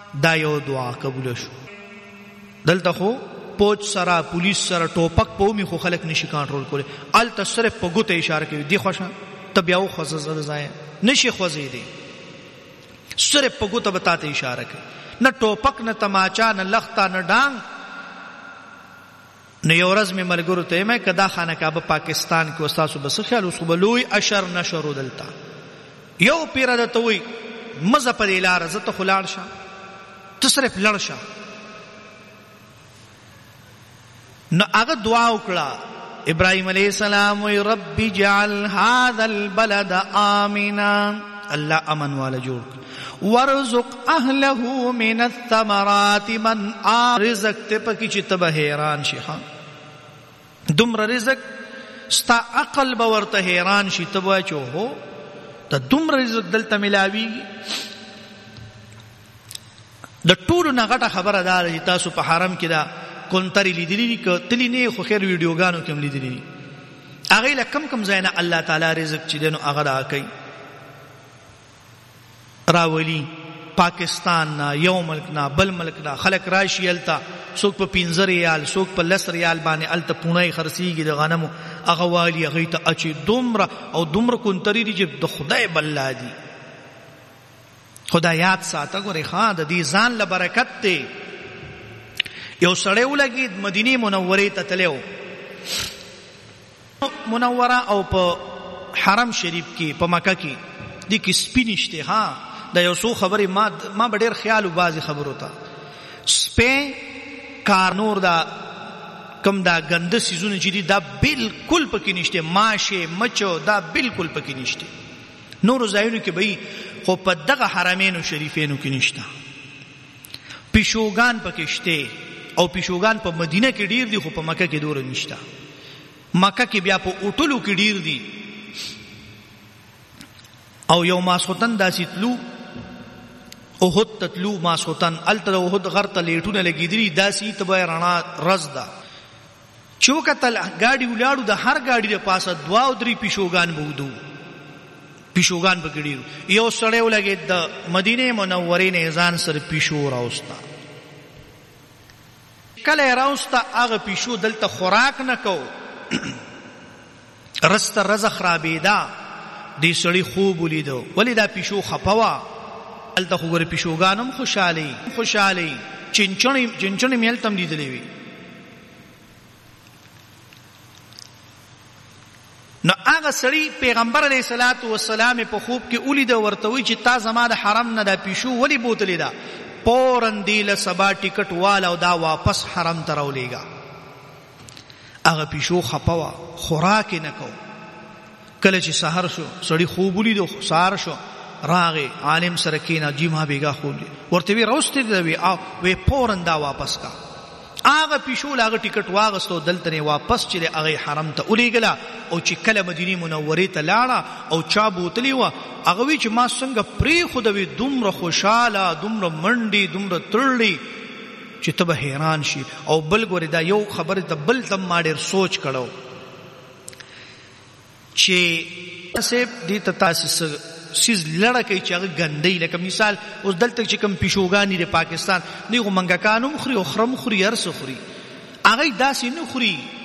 دا یو دعا قبول شو. دلته خو پوچ سره پولیس سره ټوپک په می خو خلک نشي کنټرول کولی، الته صرف په ګوته اشاره کوي دی خوښه ته بیا خوځه زړه ځای نشي خوځې دی، صرف په ګوته به تاته اشاره کوي، نه ټوپک نه تماچا نه لخته نه ډانګ. نو یو ورځ مې ملګرو ته مې کدا خانقاه په پاکستان کې استاد بس خیال اوس خو لوی اشر نشرو دلته یو پیر د توي مزه په لار زه ته خلاړ شه ته صرف لړ شه. نو هغه دعا وکړه ابراهيم عليه السلام وي رب اجعل هذا البلد آمنا، الله امن والا جوړ، ورزق اهله من الثمرات من رزق ته پکې چې تبه حیران شي، ها دومره رزق ستا عقل به ورته حیران شي، تبه چې هو ته دومره رزق دلته ملاوي. د ټولو نه غټه خبره ده چې تاسو په حرم کې دا کونتري لیدلی ک تلی نه خو خیر ویډیوګانو کې هم لیدلی هغه له کم کم ځای نه الله تعالی رزق چې دنو هغه راکړي راولي. پاکستان نا یو ملک نا بل ملک نا خلق راشي التا څوک په 15 ریال څوک په 10 ریال باندې الته پونه خرسيږي د غنمو هغه والی هغه ته اچي دومره او دومره کونتري دي چې د خدای بللا دي. خدایات ساته ګوري خان د دې ځان له برکت ته یو سړی ولګي مدینه منوره ته تلو منوره او په حرم شریف کې په مکه کې د کې سپینشته ها دا یو څو خبرې ما ډېر خیال او بازي خبرو ته سپه کار نور دا کم دا غنده سيزونه چې دي دا بالکل پکې نشته، ماشه مچو دا بالکل پکې نشته، نور ځایونو کې به خو په دغه حرمینو شریفینو کې نشته. پیشوګان پکې شته او پیشوګان په مدینه کې ډیر دي خو په مکه کې دور نشته. مکه کې بیا په اوټلو کې ډیر دي. او یو ماسوتن داسې تلو احد تتلو ماسوتن الته احد غر ته لیټونه لګیدلی داسې ته رڼا رز ده چوکتل گاڑی ولاړو د هر گاڑی د پاسه دوا او درې پیشوګان بودو، پیشوګان بګړي یو سړیو لګید د مدینه منورې نه ځان سره پیشو راوستا. کله راوستا هغه پیشو دلته خوراک نه کو رست رزخ رابیدا دی سړی خوب ولیدو ولی دا پیشو خپوا الته خو ګره پیشوګانم خوشالي چنچنې میل تم لیدلې وی. نو هغه سړی پیغمبر علیه الصلاۃ والسلام په خوب کې ولید ورته وی چې تا زما د حرم نه دا پیشو ولی بوتلی دا پورن دیله سبا ټیکټ والا او دا واپس حرم ته راولېګا. هغه پیشو خپوا خوراک نه کو. کله چې سحر شو سړی خوب ولیدو سحر شو راغه عالم سره کینا جی ما بیگا خوب ورته وی راوستي دی وی پورن دا واپس کا. هغه پیشو لاغه ټیکټ واغستو دلته نه واپس چې هغه حرم ته ولېګلا او چې کله مدینه منوره ته لاړه او چا بوتلی و هغه وی چې ما څنګه پری خو دوی دومره خوشاله دومره منډي دومره تړلې چې ته به حیران شي. او بل ګورې دا یو خبره ته بل تم ما ډېر سوچ کړو چې سیب دې ته تاسو سیز لړه کوي چې هغه ګندې لکه مثال اوس دلته چې کوم پیشوګانی د پاکستان نه غو منګکانو خوري او خرم خوري هر څه خوري هغه داسې نه خوري